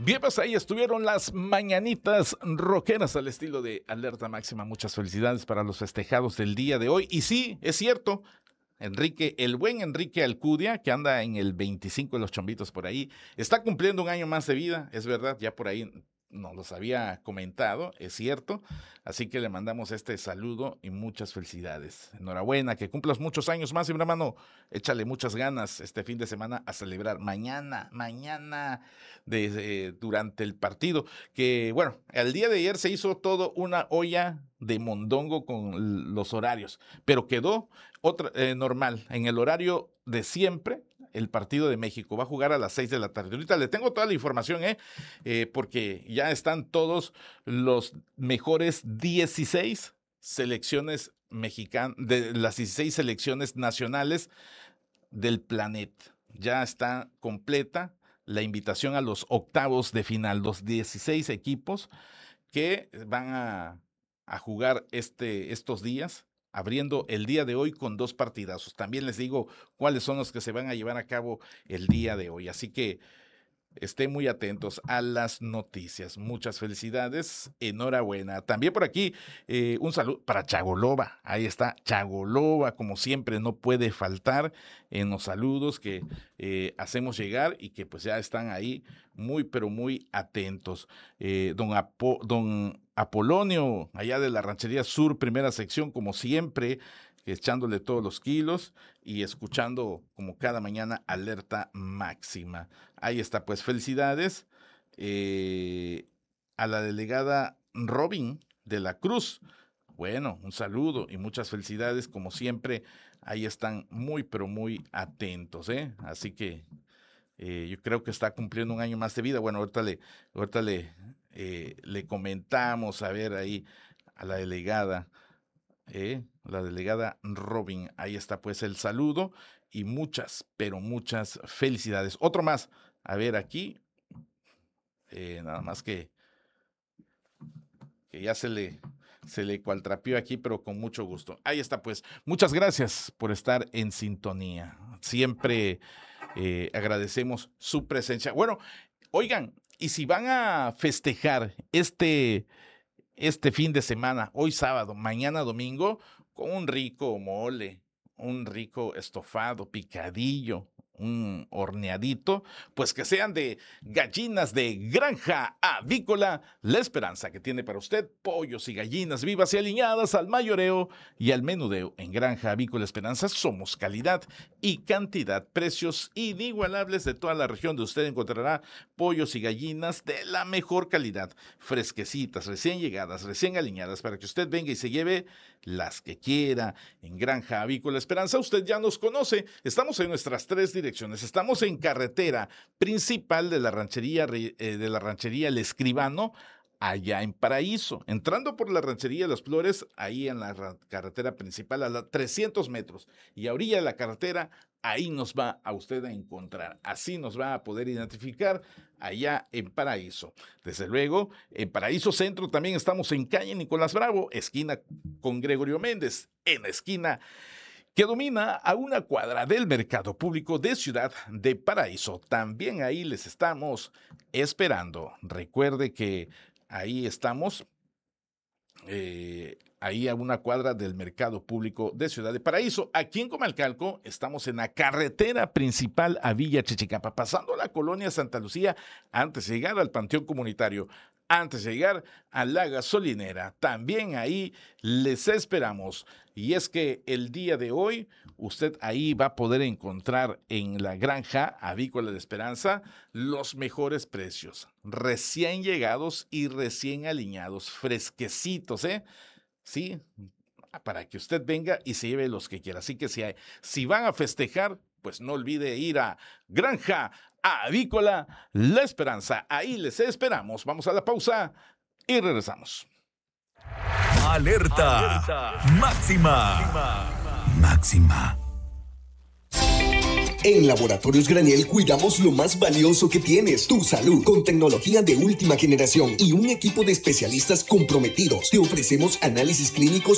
Bien, pues ahí estuvieron las mañanitas rockeras al estilo de Alerta Máxima. Muchas felicidades para los festejados del día de hoy. Y sí, es cierto, el buen Enrique Alcudia, que anda en el 25 de los chombitos por ahí, está cumpliendo un año más de vida, es verdad, ya por ahí nos los había comentado, es cierto, así que le mandamos este saludo y muchas felicidades. Enhorabuena, que cumplas muchos años más, y mi hermano, échale muchas ganas este fin de semana a celebrar mañana, durante el partido, que bueno, el día de ayer se hizo todo una olla de mondongo con los horarios, pero quedó normal, en el horario de siempre. El partido de México va a jugar a las 6 de la tarde. Ahorita le tengo toda la información, porque ya están todos los mejores 16 selecciones mexicanas, de las 16 selecciones nacionales del planeta. Ya está completa la invitación a los octavos de final, los 16 equipos que van a jugar estos días, abriendo el día de hoy con 2 partidazos. También les digo cuáles son los que se van a llevar a cabo el día de hoy. Así que estén muy atentos a las noticias. Muchas felicidades, enhorabuena. También por aquí un saludo para Chagoloba. Ahí está Chagoloba, como siempre, no puede faltar en los saludos que hacemos llegar y que pues ya están ahí muy, pero muy atentos. Don Apolonio, allá de la Ranchería Sur, primera sección, como siempre, echándole todos los kilos y escuchando como cada mañana Alerta Máxima. Ahí está, pues felicidades a la delegada Robin de la Cruz. Bueno, un saludo y muchas felicidades, como siempre, ahí están muy, pero muy atentos, Así que yo creo que está cumpliendo un año más de vida. Bueno, ahorita le comentamos, a ver ahí a la delegada Robin. Ahí está pues el saludo y muchas, pero muchas felicidades. Otro más, a ver aquí, nada más que ya se le cualtrapió aquí, pero con mucho gusto. Ahí está pues, muchas gracias por estar en sintonía. Siempre agradecemos su presencia. Bueno, oigan, y si van a festejar este fin de semana, hoy sábado, mañana domingo, con un rico mole, un rico estofado, picadillo, un horneadito, pues que sean de gallinas de Granja Avícola La Esperanza, que tiene para usted pollos y gallinas vivas y aliñadas al mayoreo y al menudeo. En Granja Avícola Esperanza somos calidad y cantidad, precios inigualables de toda la región. De usted encontrará pollos y gallinas de la mejor calidad, fresquecitas, recién llegadas, recién aliñadas, para que usted venga y se lleve las que quiera. En Granja Avícola Esperanza usted ya nos conoce. Estamos en nuestras 3 direcciones. Estamos en carretera principal de la ranchería El Escribano, allá en Paraíso. Entrando por la ranchería Las Flores, ahí en la carretera principal, a la 300 metros. Y a orilla de la carretera, ahí nos va a usted a encontrar. Así nos va a poder identificar allá en Paraíso. Desde luego, en Paraíso Centro también estamos en calle Nicolás Bravo, esquina con Gregorio Méndez, en la esquina que domina a una cuadra del Mercado Público de Ciudad de Paraíso. También ahí les estamos esperando. Recuerde que ahí estamos, ahí a una cuadra del Mercado Público de Ciudad de Paraíso. Aquí en Comalcalco estamos en la carretera principal a Villa Chichicapa, pasando la colonia Santa Lucía antes de llegar al Panteón Comunitario, antes de llegar a la gasolinera. También ahí les esperamos. Y es que el día de hoy usted ahí va a poder encontrar en la Granja Avícola de Esperanza los mejores precios, recién llegados y recién aliñados, fresquecitos, Sí, para que usted venga y se lleve los que quiera. Así que si van a festejar, pues no olvide ir a Granja Avícola La Esperanza. Ahí les esperamos. Vamos a la pausa y regresamos. Alerta máxima. Máxima. En Laboratorios Graniel cuidamos lo más valioso que tienes, tu salud. Con tecnología de última generación y un equipo de especialistas comprometidos, te ofrecemos análisis clínicos